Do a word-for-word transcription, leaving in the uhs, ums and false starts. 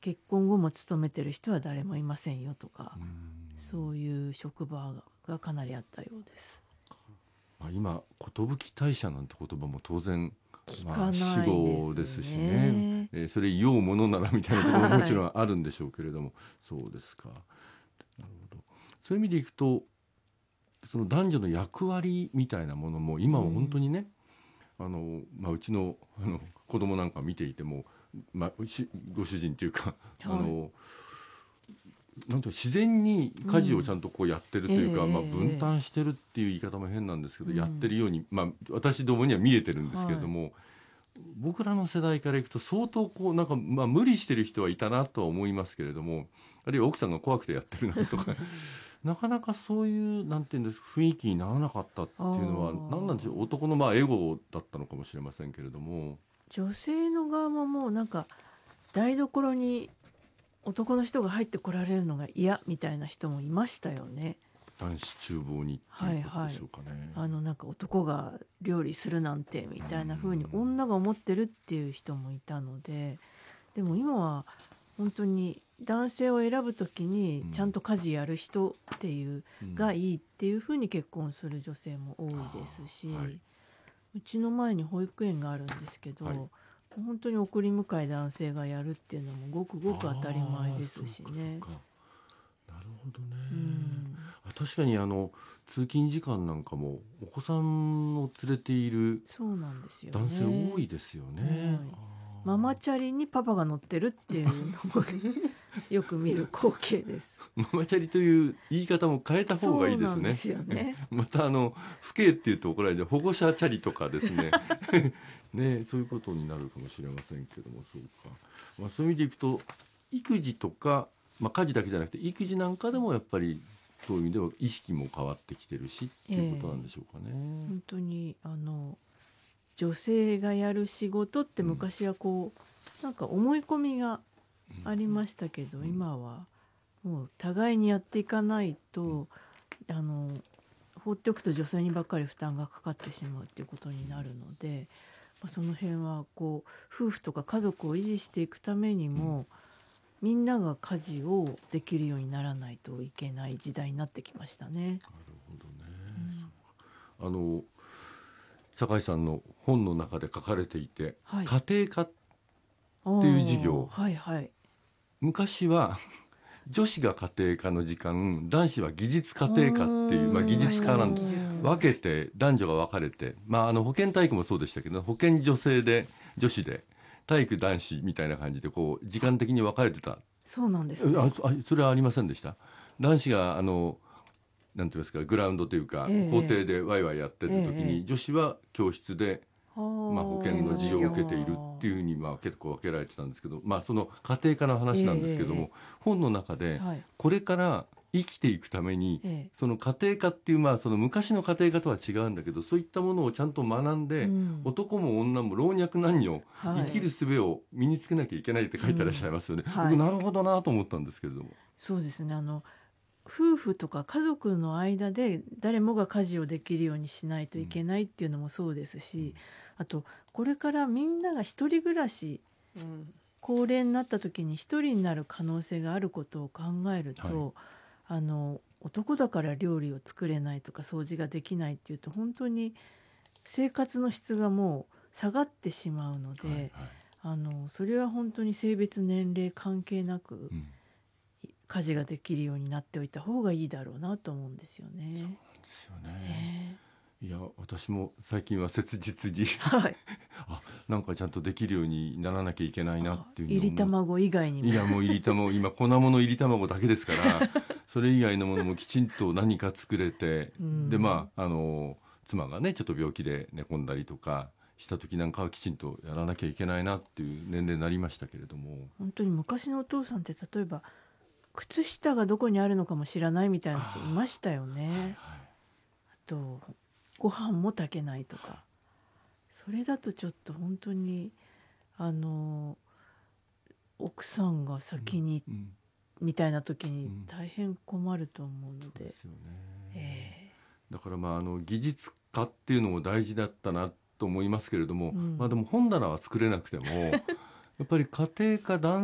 結婚後も勤めてる人は誰もいませんよとか、そういう職場がかなりあったようです。 まあ、今寿退社なんて言葉も当然聞かまあ、死ない後でですすしね。 ね、えーそれ言おうものならみたいなところももちろんあるんでしょうけれども、そうですか。なるほど。そういう意味でいくとその男女の役割みたいなものも今は本当にね、うんあのまあ、うちの、あの子供なんか見ていても、まあ、しご主人というか、あのなんていうか自然に家事をちゃんとこうやってるというか、 うんまあ、分ええ担してるっていう言い方も変なんですけど、 うんやってるように、まあ、私どもには見えてるんですけれども、僕らの世代からいくと相当こうなんか、まあ、無理してる人はいたなとは思いますけれども、あるいは奥さんが怖くてやってるなとかなかなかそういうなんていうんです雰囲気にならなかったっていうのは何なんでしょう。男のまあエゴだったのかもしれませんけれども、 女性の側ももうなんか台所に男の人が入ってこられるのが嫌みたいな人もいましたよね。 男子厨房にっていうことでしょうかね。はいはい、 あのなんか男が料理するなんてみたいな風に女が思ってるっていう人もいたので、でも今は本当に男性を選ぶときにちゃんと家事やる人っていうがいいっていう風に結婚する女性も多いですし、 はい、 うちの前に保育園があるんですけど、はい、本当に送り迎え男性がやるっていうのもごくごく当たり前ですしね。 なるほどね、 うん、 確かにあの通勤時間なんかもお子さんを連れている男性多いですよね。 ママチャリにパパが乗ってるっていうのもよく見る光景です。 ママチャリという言い方も変えた方がいいですね。 そうなんですよね。 またあの父兄っていうと怒られて保護者チャリとかですねね、そういうことになるかもしれませんけども、そうか、まあ、そういう意味でいくと育児とか、まあ、家事だけじゃなくて育児なんかでもやっぱりそういう意味では意識も変わってきてるしっていうことなんでしょうかね。えー、 本当にあの女性がやる仕事って昔はこう、うん、なんか思い込みがありましたけど、うん、今はもう互いにやっていかないと、うん、あの放っておくと女性にばっかり負担がかかってしまうっていうことになるので、まあ、その辺はこう夫婦とか家族を維持していくためにも、うん、みんなが家事をできるようにならないといけない時代になってきましたね。 なるほどね、うん、あの酒井さんの本の中で書かれていて、はい、家庭科っていう授業、 はいはい、 昔は女子が家庭科の時間、男子は技術家庭科っていう、まあ、技術科なんです。分けて男女が分かれて、まあ、あの保健体育もそうでしたけど、保健女性で女子で体育男子みたいな感じでこう時間的に分かれてた。 そうなんですね。 ああそれはありませんでした。男子があのなんていうんですか、グラウンドというか、えー、校庭でワイワイやってる時に、えー、女子は教室で、まあ、保健の授業を受けているっていうふうに、まあ、結構分けられてたんですけど、まあ、その家庭科の話なんですけども、えー、本の中で、はい、これから生きていくために、えー、その家庭科っていう、まあ、その昔の家庭科とは違うんだけど、そういったものをちゃんと学んで、うん、男も女も老若男女、はい、生きる術を身につけなきゃいけないって書いてらっしゃいますよね。うんはい、僕なるほどなと思ったんですけれども。 そうですね、あの夫婦とか家族の間で誰もが家事をできるようにしないといけないっていうのもそうですし、あとこれからみんなが一人暮らし、うん、高齢になった時に一人になる可能性があることを考えると、はい、あの男だから料理を作れないとか掃除ができないっていうと本当に生活の質がもう下がってしまうので、はいはい、あのそれは本当に性別年齢関係なく、うん家事ができるようになっておいた方がいいだろうなと思うんですよね。そうなんですよね。えー、いや私も最近は切実に、 はい、 あなんかちゃんとできるようにならなきゃいけないなっていうのを。 いり卵以外にも。 いやもういり卵今粉物いり卵だけですからそれ以外のものもきちんと何か作れて、うん、でまああの妻がねちょっと病気で寝込んだりとかした時なんかはきちんとやらなきゃいけないなっていう年齢になりましたけれども、 本当に昔のお父さんって例えば靴下がどこにあるのかも知らないみたいな人いましたよね。あ、はいはい、あとご飯も炊けないとか、それだとちょっと本当にあの奥さんが先に、うん、みたいな時に大変困ると思うので、うん、そうですよね。 えー、だからまああの技術家っていうのも大事だったなと思いますけれども、うん、まあでも本棚は作れなくてもやっぱり家庭科男